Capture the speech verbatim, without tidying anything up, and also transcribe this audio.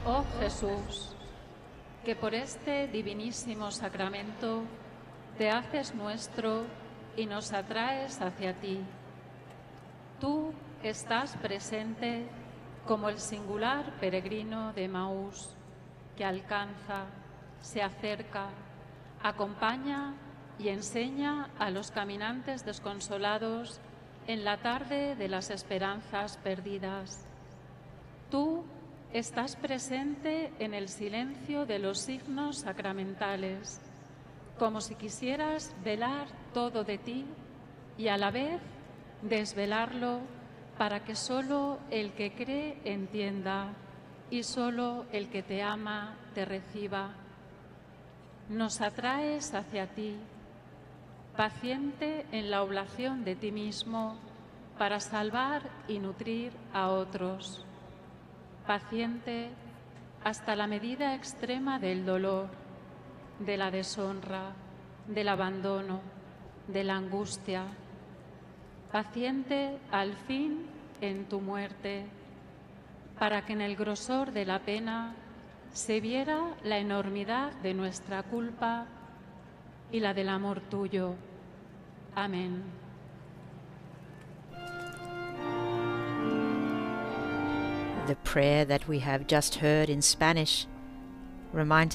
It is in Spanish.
Oh Jesús, que por este divinísimo sacramento te haces nuestro y nos atraes hacia ti. Tú estás presente como el singular peregrino de Emaús, que alcanza, se acerca, acompaña y enseña a los caminantes desconsolados en la tarde de las esperanzas perdidas. Tú estás presente en el silencio de los signos sacramentales, como si quisieras velar todo de ti y a la vez desvelarlo para que solo el que cree entienda y solo el que te ama te reciba. Nos atraes hacia ti, paciente en la oblación de ti mismo para salvar y nutrir a otros, paciente hasta la medida extrema del dolor, de la deshonra, del abandono, de la angustia, paciente al fin en tu muerte, para que en el grosor de la pena se viera la enormidad de nuestra culpa y la del amor tuyo. Amén. The prayer that we have just heard in Spanish reminds